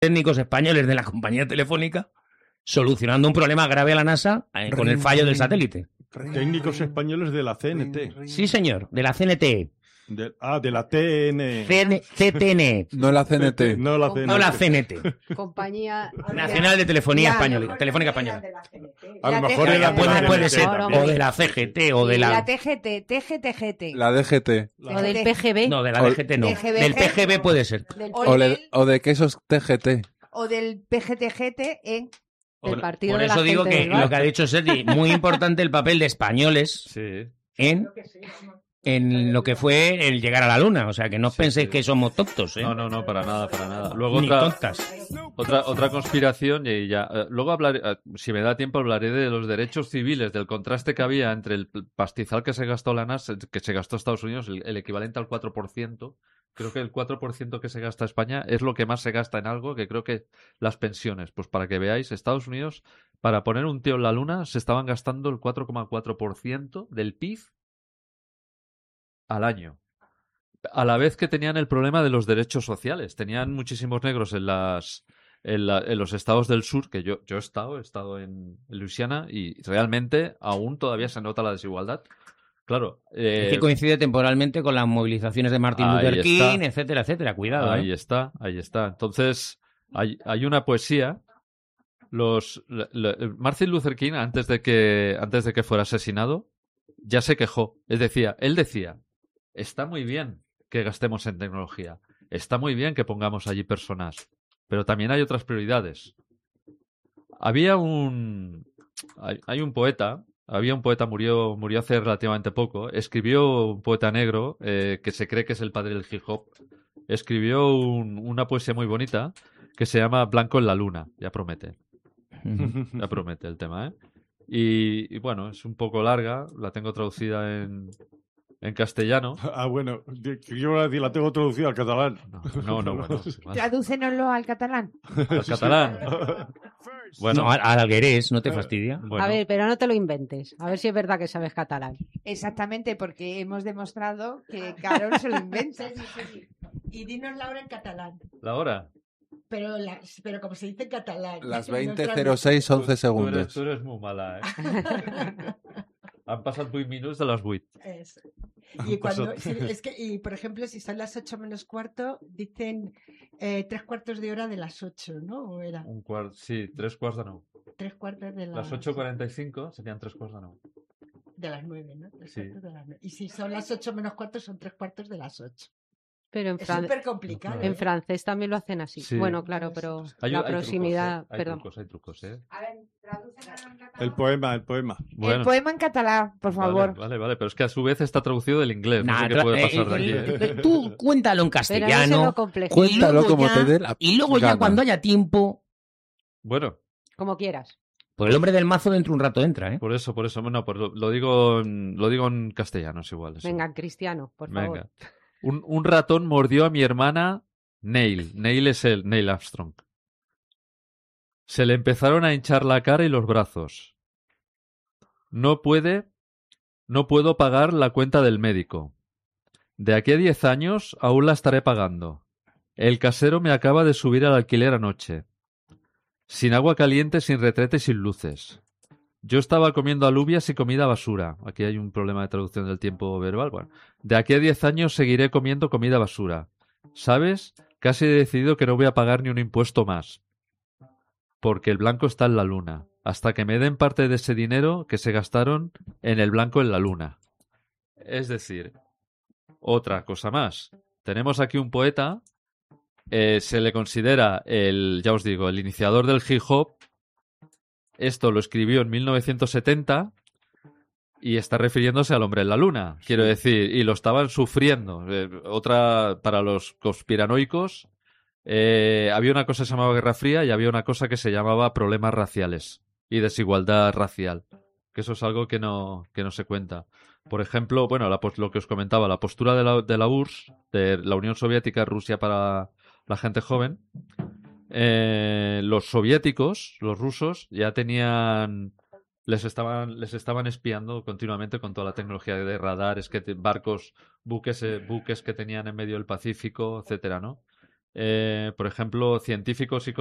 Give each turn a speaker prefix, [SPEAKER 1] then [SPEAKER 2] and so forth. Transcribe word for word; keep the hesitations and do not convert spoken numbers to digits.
[SPEAKER 1] técnicos españoles de la compañía telefónica solucionando un problema grave a la NASA eh, con el fallo del satélite.
[SPEAKER 2] Técnicos españoles de la C N T.
[SPEAKER 1] Sí, señor, de la C N T.
[SPEAKER 2] De, ah, de la T N.
[SPEAKER 1] C T N.
[SPEAKER 3] No la C N T.
[SPEAKER 2] No la C N T.
[SPEAKER 1] No la C N T.
[SPEAKER 4] Compañía
[SPEAKER 1] Nacional de Telefonía
[SPEAKER 4] Ya,
[SPEAKER 1] Española. Telefónica Española.
[SPEAKER 2] A lo
[SPEAKER 4] La
[SPEAKER 2] mejor
[SPEAKER 4] T G T.
[SPEAKER 2] era de
[SPEAKER 1] Puede,
[SPEAKER 2] la
[SPEAKER 1] puede
[SPEAKER 2] T N T
[SPEAKER 1] ser.
[SPEAKER 2] también.
[SPEAKER 1] O de la C G T o de
[SPEAKER 4] la
[SPEAKER 1] la...
[SPEAKER 4] T G T, T G T G T.
[SPEAKER 3] La D G T.
[SPEAKER 4] O del P G B.
[SPEAKER 1] No, de la D G T no.
[SPEAKER 4] D G B.
[SPEAKER 1] Del P G B puede ser.
[SPEAKER 4] Del
[SPEAKER 3] O, le- o de quesos T G T.
[SPEAKER 4] o del P G T G T en
[SPEAKER 1] Por,
[SPEAKER 4] del partido
[SPEAKER 1] por
[SPEAKER 4] de la
[SPEAKER 1] eso digo
[SPEAKER 4] gente
[SPEAKER 1] que
[SPEAKER 4] del bar.
[SPEAKER 1] lo que ha dicho Sergi, muy importante el papel de españoles
[SPEAKER 5] Sí.
[SPEAKER 1] en, en lo que fue el llegar a la luna. O sea, que no os
[SPEAKER 5] Sí,
[SPEAKER 1] penséis
[SPEAKER 5] sí.
[SPEAKER 1] que somos tontos, ¿eh?
[SPEAKER 5] No, no, no, para nada, para nada. Luego
[SPEAKER 1] Ni
[SPEAKER 5] otra,
[SPEAKER 1] tontas.
[SPEAKER 5] otra, otra conspiración y ya. eh, Luego hablaré, eh, si me da tiempo, hablaré de los derechos civiles, del contraste que había entre el pastizal que se gastó la NASA, que se gastó Estados Unidos, el, el equivalente al cuatro por ciento. Creo que el cuatro por ciento que se gasta España es lo que más se gasta en algo, que creo que las pensiones. Pues para que veáis, Estados Unidos, para poner un tío en la luna, se estaban gastando el cuatro coma cuatro por ciento del P I B al año. A la vez que tenían el problema de los derechos sociales. Tenían muchísimos negros en las en, la- en los estados del sur, que yo, yo he estado, he estado en, en Luisiana, y realmente aún todavía se nota la desigualdad. Claro. eh,
[SPEAKER 1] Es que coincide temporalmente con las movilizaciones de Martin
[SPEAKER 5] ahí
[SPEAKER 1] Luther King,
[SPEAKER 5] está.
[SPEAKER 1] etcétera, etcétera. Cuidado,
[SPEAKER 5] Ahí
[SPEAKER 1] ¿eh?
[SPEAKER 5] está, ahí está. Entonces, hay, hay una poesía. Los la- la- Martin Luther King, antes de que antes de que fuera asesinado, ya se quejó. Él decía, él decía, está muy bien que gastemos en tecnología, está muy bien que pongamos allí personas, pero también hay otras prioridades. Había un hay, hay un poeta, había un poeta murió murió hace relativamente poco, escribió un poeta negro eh, que se cree que es el padre del hip hop. Escribió un- una poesía muy bonita que se llama Blanco en la luna. Ya promete, ya promete el tema, ¿eh? Y, y bueno, es un poco larga, la tengo traducida en, en castellano.
[SPEAKER 2] Ah, bueno, de- que yo la, la tengo traducida al catalán.
[SPEAKER 5] No, no, no, bueno.
[SPEAKER 4] Tradúcenoslo al catalán.
[SPEAKER 5] Al catalán. Bueno,
[SPEAKER 1] No, al, al alguerés, ¿no te fastidia?
[SPEAKER 5] bueno.
[SPEAKER 6] A ver, pero no te lo inventes. A ver si es verdad que sabes catalán.
[SPEAKER 4] Exactamente, porque hemos demostrado que Carol se lo inventa.
[SPEAKER 7] Y dinos la hora en catalán.
[SPEAKER 5] La hora.
[SPEAKER 7] Pero, la, pero como se dice en catalán.
[SPEAKER 3] Las
[SPEAKER 7] no
[SPEAKER 3] veinte
[SPEAKER 7] tra-
[SPEAKER 3] cero seis once
[SPEAKER 5] Tú eres,
[SPEAKER 3] segundos.
[SPEAKER 5] tú eres muy mala, ¿eh? Han pasado vuit minutos de las vuit.
[SPEAKER 7] Es. Y cuando,
[SPEAKER 5] Pasó.
[SPEAKER 7] sí, es que, y por ejemplo, si son las ocho menos cuarto, dicen eh, tres cuartos de hora de las ocho, ¿no? ¿O era?
[SPEAKER 5] Un cuarto, sí, tres cuartos de nou.
[SPEAKER 7] Tres cuartos de las,
[SPEAKER 5] Las ocho cuarenta y cinco serían tres cuartos de nou.
[SPEAKER 7] de las nueve, ¿no? Tres
[SPEAKER 5] Sí.
[SPEAKER 7] cuartos de las nueve. Y si son las ocho menos cuarto, son tres cuartos de las ocho.
[SPEAKER 6] Pero en,
[SPEAKER 7] Es
[SPEAKER 6] fran-
[SPEAKER 7] súper complicado.
[SPEAKER 6] en
[SPEAKER 7] ¿eh?
[SPEAKER 6] francés también lo hacen así.
[SPEAKER 5] Sí.
[SPEAKER 6] Bueno, claro, pero
[SPEAKER 5] Hay,
[SPEAKER 6] la
[SPEAKER 5] hay
[SPEAKER 6] proximidad,
[SPEAKER 5] trucos, ¿eh? Hay
[SPEAKER 6] perdón.
[SPEAKER 5] trucos, hay trucos, ¿eh?
[SPEAKER 4] A ver, tradúcenoslo en catalán.
[SPEAKER 2] El poema, el poema.
[SPEAKER 4] El poema en catalán, por
[SPEAKER 5] Vale,
[SPEAKER 4] favor.
[SPEAKER 5] Vale, vale, pero es que a su vez está traducido del inglés. No
[SPEAKER 1] Nah,
[SPEAKER 5] sé qué
[SPEAKER 1] tra-
[SPEAKER 5] puede
[SPEAKER 1] eh,
[SPEAKER 5] pasar de aquí.
[SPEAKER 1] eh,
[SPEAKER 5] ¿eh?
[SPEAKER 1] eh, Tú cuéntalo en
[SPEAKER 6] Pero no se
[SPEAKER 1] castellano.
[SPEAKER 6] lo complejo.
[SPEAKER 1] y
[SPEAKER 3] Cuéntalo
[SPEAKER 1] luego
[SPEAKER 3] como
[SPEAKER 1] ya-
[SPEAKER 3] te dé la
[SPEAKER 1] Y luego ya
[SPEAKER 3] gana.
[SPEAKER 1] cuando haya tiempo...
[SPEAKER 5] Bueno,
[SPEAKER 6] Como quieras.
[SPEAKER 1] Pues el hombre del mazo dentro de un rato entra, ¿eh?
[SPEAKER 5] por eso, por eso. No, pues lo, lo digo en, lo digo en castellano, es igual. eso.
[SPEAKER 6] Venga, Cristiano, por favor.
[SPEAKER 5] Venga. Un, un ratón mordió a mi hermana Neil. Neil es el Neil Armstrong. Se le empezaron a hinchar la cara y los brazos. No puede, no puedo pagar la cuenta del médico. De aquí a diez años aún la estaré pagando. El casero me acaba de subir al alquiler anoche. Sin agua caliente, sin retrete y sin luces. Yo estaba comiendo alubias y comida basura. Aquí hay un problema de traducción del tiempo verbal. Bueno, de aquí a diez años seguiré comiendo comida basura. ¿Sabes? Casi he decidido que no voy a pagar ni un impuesto más. Porque el blanco está en la luna. Hasta que me den parte de ese dinero que se gastaron en el blanco en la luna. Es decir, otra cosa más. Tenemos aquí un poeta. Eh, se le considera el, ya os digo, el iniciador del hip hop. Esto lo escribió en mil novecientos setenta y está refiriéndose al hombre en la luna, quiero decir, y lo estaban sufriendo. Eh, otra, para los conspiranoicos, eh, había una cosa que se llamaba Guerra Fría y había una cosa que se llamaba problemas raciales y desigualdad racial, que eso es algo que no, que no se cuenta. Por ejemplo, bueno, la, pos- lo que os comentaba, la postura de la, de la U R S S, de la Unión Soviética, Rusia para la gente joven. Eh, los soviéticos, los rusos, ya tenían, les estaban, les estaban espiando continuamente con toda la tecnología de radares, que te- barcos, buques, eh, buques que tenían en medio del Pacífico, etcétera, ¿no? eh, por ejemplo, científicos y